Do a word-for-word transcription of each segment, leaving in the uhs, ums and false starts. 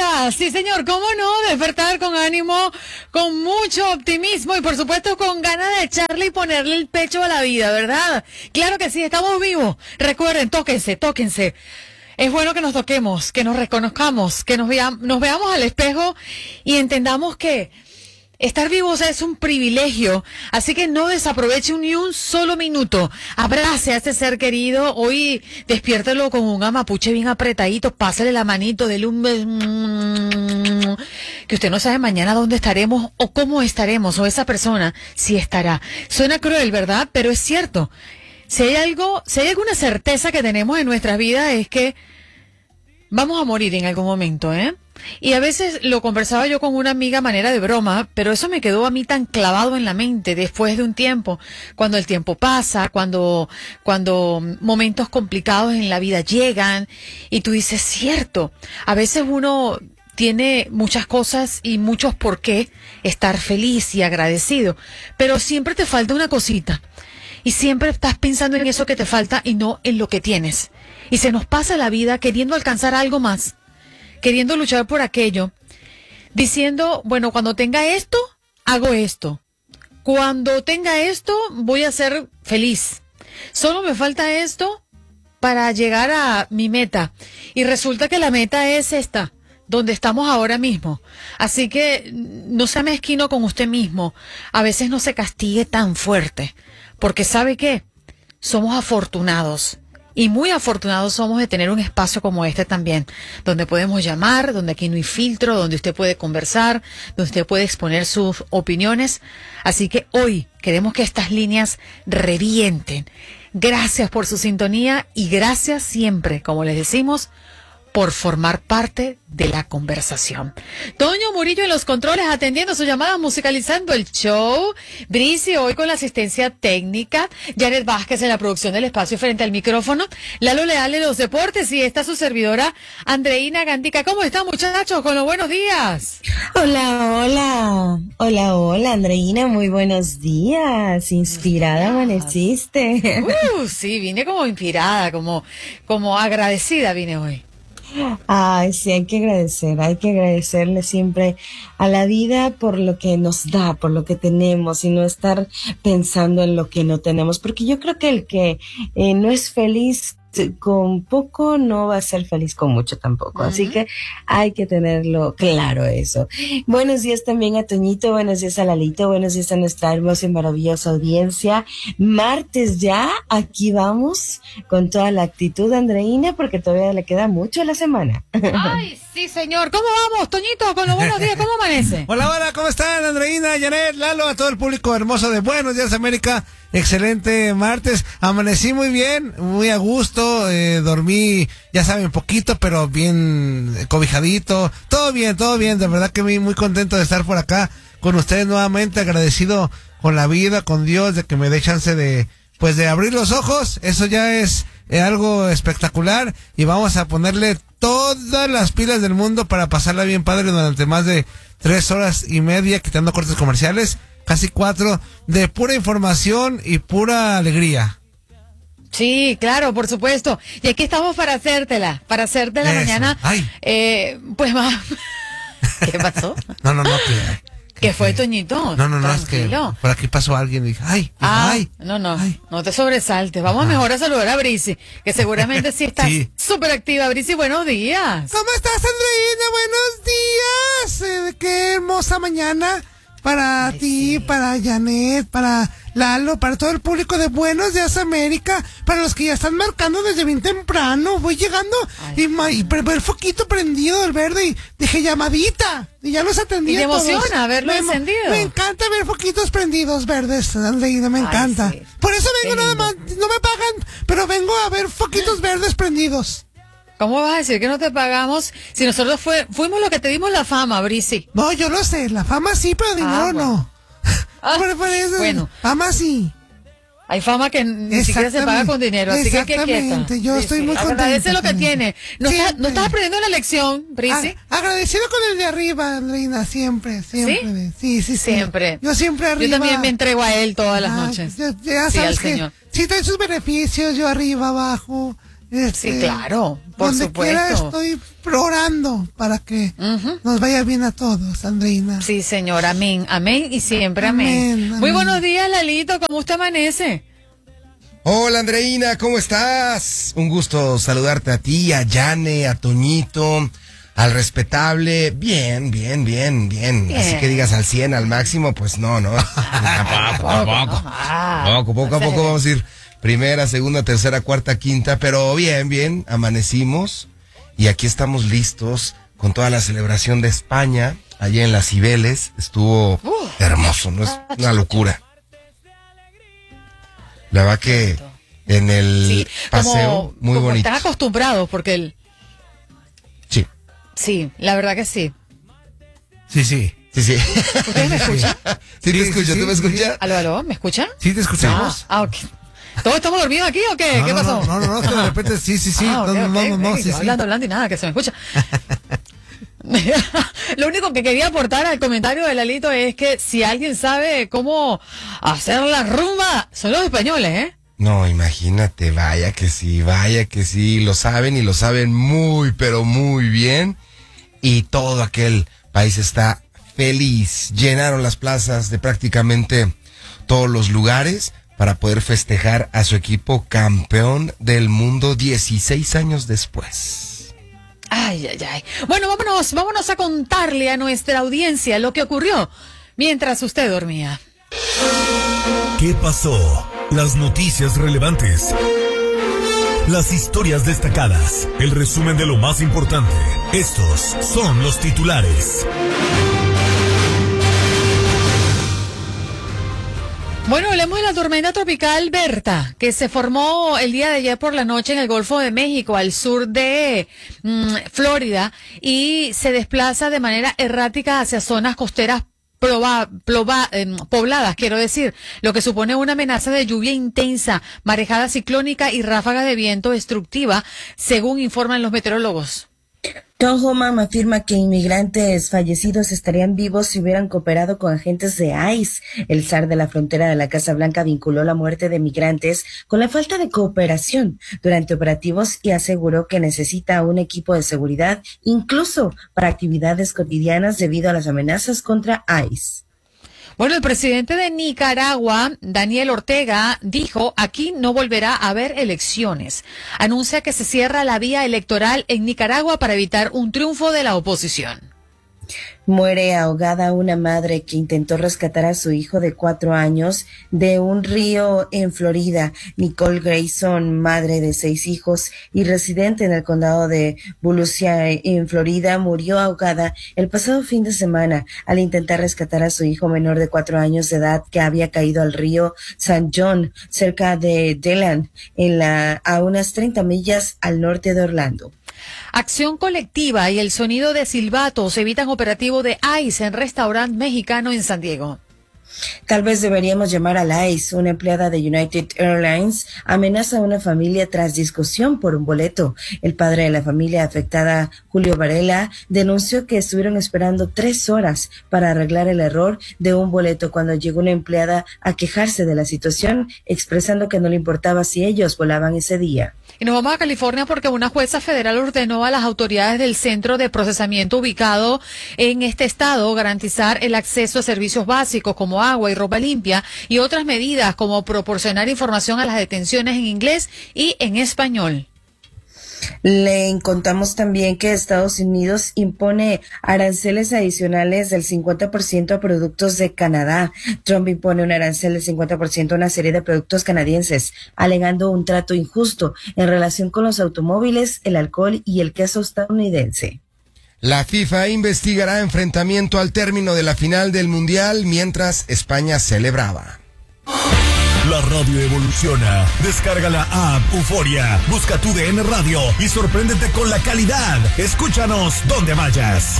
días. Sí, señor, cómo no, despertar con ánimo, con mucho optimismo y por supuesto con ganas de echarle y ponerle el pecho a la vida, ¿verdad? Claro que sí, estamos vivos. Recuerden, tóquense, tóquense. Es bueno que nos toquemos, que nos reconozcamos, que nos, vea, nos veamos al espejo y entendamos que estar vivos es un privilegio, así que no desaproveche ni un solo minuto. Abrace a este ser querido, hoy despiértelo con un amapuche bien apretadito, pásale la manito, dele un beso, que usted no sabe mañana dónde estaremos o cómo estaremos, o esa persona si estará. Suena cruel, ¿verdad? Pero es cierto. Si hay algo, si hay alguna certeza que tenemos en nuestras vidas es que vamos a morir en algún momento, ¿eh? Y a veces lo conversaba yo con una amiga a manera de broma, pero eso me quedó a mí tan clavado en la mente después de un tiempo, cuando el tiempo pasa, cuando, cuando momentos complicados en la vida llegan y tú dices, cierto, a veces uno tiene muchas cosas y muchos por qué estar feliz y agradecido, pero siempre te falta una cosita. Y siempre estás pensando en eso que te falta y no en lo que tienes. Y se nos pasa la vida queriendo alcanzar algo más, queriendo luchar por aquello, diciendo, bueno, cuando tenga esto, hago esto. Cuando tenga esto, voy a ser feliz. Solo me falta esto para llegar a mi meta. Y resulta que la meta es esta, donde estamos ahora mismo. Así que no sea mezquino con usted mismo. A veces no se castigue tan fuerte. Porque ¿sabe qué? Somos afortunados y muy afortunados somos de tener un espacio como este también, donde podemos llamar, donde aquí no hay filtro, donde usted puede conversar, donde usted puede exponer sus opiniones. Así que hoy queremos que estas líneas revienten. Gracias por su sintonía y gracias siempre, como les decimos, por formar parte de la conversación. Toño Murillo en los controles atendiendo su llamada, musicalizando el show. Brici hoy con la asistencia técnica. Janet Vázquez en la producción del espacio frente al micrófono. Lalo Leal en los deportes y esta su servidora Andreina Gandica. ¿Cómo están, muchachos? Con los buenos días. Hola, hola. Hola, hola, Andreina. Muy buenos días. Inspirada amaneciste. Uh, sí, vine como inspirada, como, como agradecida vine hoy. Ay, sí, hay que agradecer, hay que agradecerle siempre a la vida por lo que nos da, por lo que tenemos y no estar pensando en lo que no tenemos, porque yo creo que el que eh, no es feliz con poco no va a ser feliz con mucho tampoco, uh-huh. Así que hay que tenerlo claro eso. Buenos días también a Toñito, buenos días a Lalito, buenos días a nuestra hermosa y maravillosa audiencia. Martes ya, aquí vamos con toda la actitud, Andreina, porque todavía le queda mucho a la semana. Ay, sí, señor. ¿Cómo vamos, Toñito? Con los buenos días, ¿cómo amanece? Hola, hola, ¿cómo están, Andreina, Janet, Lalo, a todo el público hermoso de Buenos Días América? Excelente martes, amanecí muy bien, muy a gusto, eh, dormí, ya saben, poquito, pero bien cobijadito, todo bien, todo bien, de verdad que muy, muy contento de estar por acá con ustedes nuevamente, agradecido con la vida, con Dios, de que me dé chance de, pues de abrir los ojos, eso ya es eh, algo espectacular y vamos a ponerle todas las pilas del mundo para pasarla bien padre durante más de tres horas y media, quitando cortes comerciales. Casi cuatro, de pura información y pura alegría. Sí, claro, por supuesto. Y aquí estamos para hacértela, para hacértela Eso. mañana. Ay. Eh, pues más. ¿Qué pasó? No, no, no. Que, ¿Qué fue, Toñito? No, no, no, Tranquilo. es que por aquí pasó alguien y dije, ay, Ah, ay. no, no, ay. no te sobresaltes. Vamos Ajá. mejor a saludar a Brici, que seguramente sí estás Sí. súper activa. Brici, buenos días. ¿Cómo estás, Andreina? Buenos días. Eh, qué hermosa mañana. Para Ay, ti, sí. para Janet, para Lalo, para todo el público de Buenos Días América, para los que ya están marcando desde bien temprano. Voy llegando Ay, y, ma- y pre- veo el foquito prendido, el verde, y dije llamadita. Y ya los atendí. Y te a todos. emociona verlo Me emo- encendido. Me encanta ver foquitos prendidos verdes, Andreina, me Ay, encanta. sí. Por eso vengo Qué nada lindo. más, no me pagan, pero vengo a ver foquitos verdes prendidos. ¿Cómo vas a decir que no te pagamos si nosotros fue, fuimos los que te dimos la fama, Brici? No, yo lo sé, la fama sí, pero dinero Ah, bueno. no. Ah, Por- por eso, bueno. fama sí. Hay fama que ni siquiera se paga con dinero, así que qué quieta. Exactamente, yo estoy muy contenta. Agradece lo que con eso. tiene. No, estás, Siempre. no estás aprendiendo la lección, Brici. A- agradecido con el de arriba, Andreina, siempre, siempre. Sí, sí, sí. Siempre. Yo siempre arriba. Yo también me entrego a él todas las Ah, noches. ya, ya Sí, sabes al que Señor. sí trae sus beneficios, yo arriba, abajo. Este, Sí, claro, por donde quiera supuesto. estoy orando para que Ujú. nos vaya bien a todos, Andreina. Sí, señor, amén, amén y siempre amén. Amén, Muy amén. buenos días, Lalito, ¿cómo usted amanece? Hola Andreina, ¿cómo estás? Un gusto saludarte a ti, a Yane, a Toñito, al respetable. Bien, bien, bien, bien. Bien. Así que digas al cien, al máximo, pues no, no. Tampoco, tampoco. Ah, Poco, poco a no sé. poco vamos a ir primera, segunda, tercera, cuarta, quinta, pero bien, bien, amanecimos y aquí estamos listos con toda la celebración de España, allá en las Cibeles. Estuvo hermoso, ¿no? Es una locura. La verdad que en el Sí, paseo, como, muy como bonito. están acostumbrados, porque el, Sí, sí, la verdad que sí. Sí, sí. sí, sí. ¿Ustedes me escuchan? Sí, te Sí, escucho, sí, ¿tú me sí. escuchas? ¿Aló, aló? ¿Me escuchan? Sí, te escuchamos. Ah, ah, ok. ¿Todos estamos dormidos aquí o qué? No, ¿Qué no, pasó? No, no, no, que de repente sí, sí, sí. Ah, ok, no, no, ok, no, no, ok, sí, yo sí. Hablando, hablando y nada, que se me escucha. Lo único que quería aportar al comentario de Lalito es que si alguien sabe cómo hacer la rumba, son los españoles, ¿eh? No, imagínate, vaya que sí, vaya que sí, lo saben y lo saben muy, pero muy bien. Y todo aquel país está feliz. Llenaron las plazas de prácticamente todos los lugares para poder festejar a su equipo campeón del mundo dieciséis años después. Ay, ay, ay. Bueno, vámonos, vámonos a contarle a nuestra audiencia lo que ocurrió mientras usted dormía. ¿Qué pasó? Las noticias relevantes. Las historias destacadas. El resumen de lo más importante. Estos son los titulares. Bueno, hablemos de la tormenta tropical Berta, que se formó el día de ayer por la noche en el Golfo de México, al sur de mm, Florida, y se desplaza de manera errática hacia zonas costeras proba- ploba- eh, pobladas, quiero decir, lo que supone una amenaza de lluvia intensa, marejada ciclónica y ráfaga de viento destructiva, según informan los meteorólogos. Tom Homan afirma que inmigrantes fallecidos estarían vivos si hubieran cooperado con agentes de ICE. El zar de la frontera de la Casa Blanca vinculó la muerte de migrantes con la falta de cooperación durante operativos y aseguró que necesita un equipo de seguridad incluso para actividades cotidianas debido a las amenazas contra ICE. Bueno, el presidente de Nicaragua, Daniel Ortega, dijo, aquí no volverá a haber elecciones. Anuncia que se cierra la vía electoral en Nicaragua para evitar un triunfo de la oposición. Muere ahogada una madre que intentó rescatar a su hijo de cuatro años de un río en Florida. Nicole Grayson, madre de seis hijos y residente en el condado de Volusia en Florida, murió ahogada el pasado fin de semana al intentar rescatar a su hijo menor de cuatro años de edad que había caído al río San John cerca de Deland, en la, a unas treinta millas al norte de Orlando. Acción colectiva y el sonido de silbatos evitan operativo de ICE en restaurante mexicano en San Diego. Tal vez deberíamos llamar a la ICE. Una empleada de United Airlines amenaza a una familia tras discusión por un boleto. El padre de la familia afectada, Julio Varela, denunció que estuvieron esperando tres horas para arreglar el error de un boleto cuando llegó una empleada a quejarse de la situación, expresando que no le importaba si ellos volaban ese día. Y nos vamos a California porque una jueza federal ordenó a las autoridades del centro de procesamiento ubicado en este estado garantizar el acceso a servicios básicos como agua y ropa limpia y otras medidas como proporcionar información a las detenciones en inglés y en español. Le contamos también que Estados Unidos impone aranceles adicionales del cincuenta por ciento a productos de Canadá. Trump impone un arancel del cincuenta por ciento a una serie de productos canadienses, alegando un trato injusto en relación con los automóviles, el alcohol y el queso estadounidense. La FIFA investigará enfrentamiento al término de la final del Mundial mientras España celebraba. La radio evoluciona. Descarga la app Euforia. Busca tu D N Radio y sorpréndete con la calidad. Escúchanos donde vayas.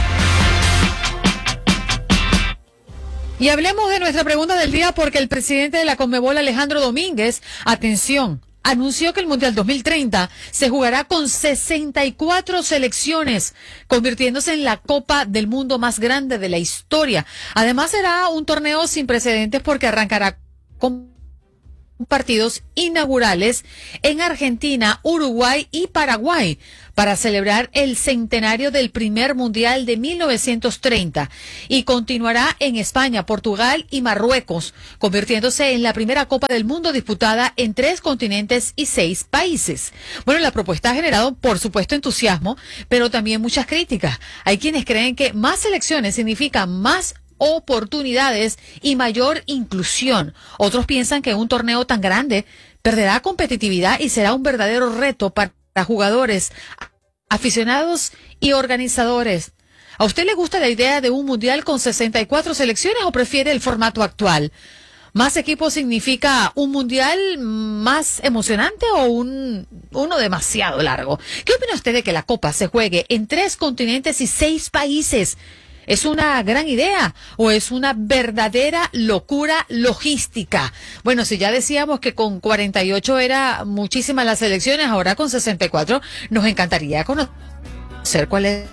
Y hablemos de nuestra pregunta del día porque el presidente de la Conmebol, Alejandro Domínguez, atención, anunció que el Mundial dos mil treinta se jugará con sesenta y cuatro selecciones, convirtiéndose en la Copa del Mundo más grande de la historia. Además será un torneo sin precedentes porque arrancará con partidos inaugurales en Argentina, Uruguay y Paraguay para celebrar el centenario del primer mundial de mil novecientos treinta y continuará en España, Portugal y Marruecos, convirtiéndose en la primera Copa del Mundo disputada en tres continentes y seis países. Bueno, la propuesta ha generado, por supuesto, entusiasmo, pero también muchas críticas. Hay quienes creen que más selecciones significa más oportunidades y mayor inclusión. Otros piensan que un torneo tan grande perderá competitividad y será un verdadero reto para jugadores, aficionados y organizadores. ¿A usted le gusta la idea de un mundial con sesenta y cuatro selecciones o prefiere el formato actual? ¿Más equipos significa un mundial más emocionante o un uno demasiado largo? ¿Qué opina usted de que la Copa se juegue en tres continentes y seis países? ¿Es una gran idea o es una verdadera locura logística? Bueno, si ya decíamos que con cuarenta y ocho era muchísimas las selecciones, ahora con sesenta y cuatro nos encantaría conocer cuál es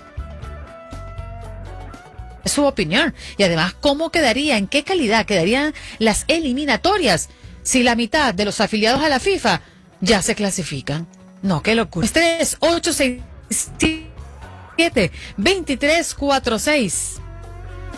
su opinión. Y además, ¿cómo quedaría, en qué calidad quedarían las eliminatorias si la mitad de los afiliados a la FIFA ya se clasifican? No, qué locura. tres, ocho, seis, siete, veintitrés, cuarenta y seis.